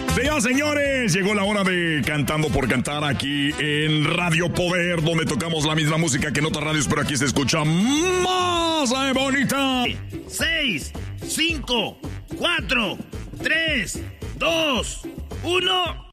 Señoras, señores, llegó la hora de Cantando por Cantar aquí en Radio Poder, donde tocamos la misma música que en otras radios, pero aquí se escucha más bonita. 6, 5, 4, 3, 2, 1...